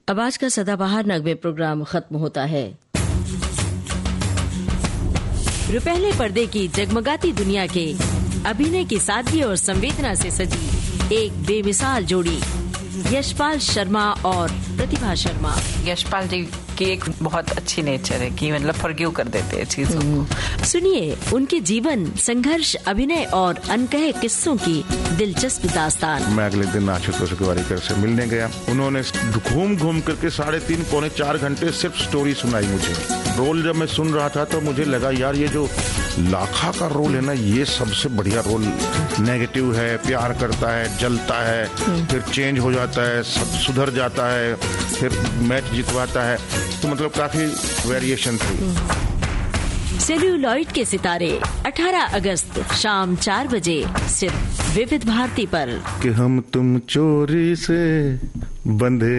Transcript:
अब आज का सदाबहार नगमे प्रोग्राम खत्म होता है। रुपहले पर्दे की जगमगाती दुनिया के अभिनय की सादगी और संवेदना से सजी एक बेमिसाल जोड़ी, यशपाल शर्मा और प्रतिभा शर्मा। यशपाल जी की एक बहुत अच्छी नेचर है कि मतलब फॉरगिव कर देते हैं चीजों को। सुनिए उनके जीवन, संघर्ष, अभिनय और अनकहे किस्सों की दिलचस्प दास्तान। मैं अगले दिन आशुतोष गोवारिकर से मिलने गया। उन्होंने घूम घूम करके 3.5 पौने 4 घंटे सिर्फ स्टोरी सुनाई मुझे। रोल जब मैं सुन रहा था तो मुझे लगा यार ये जो लाखा का रोल है ना, ये सबसे बढ़िया रोल। नेगेटिव है, प्यार करता है, जलता है, फिर चेंज हो जाता है, सब सुधर जाता है, फिर मैच जितवाता है, तो मतलब काफी वेरिएशन थी। सेल्यूलॉइड के सितारे 18 अगस्त शाम 4 बजे सिर्फ विविध भारती पर। कि हम तुम चोरी से बंधे